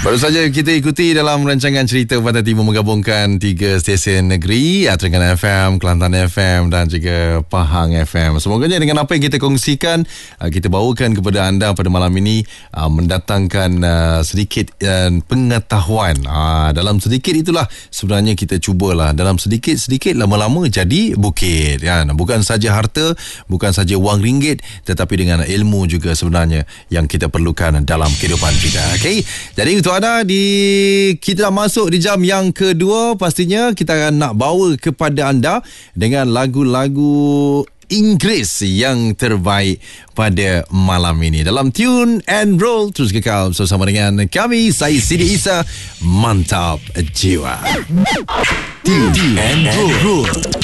Baru saja kita ikuti dalam rancangan cerita Pantai Timur menggabungkan 3 stesen negeri, Terengganu FM, Kelantan FM dan juga Pahang FM. Semoganya dengan apa yang kita kongsikan, kita bawakan kepada anda pada malam ini mendatangkan sedikit pengetahuan. Dalam sedikit itulah sebenarnya kita cubalah. Dalam sedikit-sedikit lama-lama jadi bukit. Bukan saja harta, bukan saja wang ringgit, tetapi dengan ilmu juga sebenarnya yang kita perlukan dalam kehidupan kita. Okay? Jadi untuk anda, kita dah masuk di jam yang kedua. Pastinya kita akan nak bawa kepada anda dengan lagu-lagu Inggeris yang terbaik pada malam ini. Dalam Tune and Roll, terus kekal bersama dengan kami, saya Sidi Isa. Mantap jiwa. Tune and Roll.